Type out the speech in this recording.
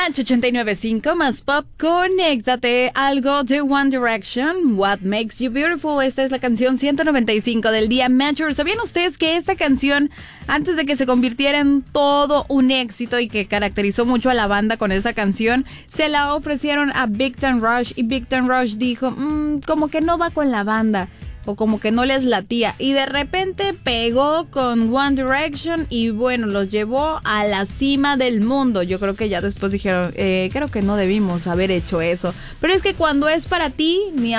Match 89.5 más pop, conéctate, algo de One Direction, What Makes You Beautiful. Esta es la canción 195 del día Matcher. ¿Sabían ustedes que esta canción, antes de que se convirtiera en todo un éxito y que caracterizó mucho a la banda con esta canción, se la ofrecieron a Big Time Rush y Big Time Rush dijo, como que no va con la banda, o como que no les latía, y de repente pegó con One Direction y bueno, los llevó a la cima del mundo? Yo creo que ya después dijeron, creo que no debimos haber hecho eso, pero es que cuando es para ti, ni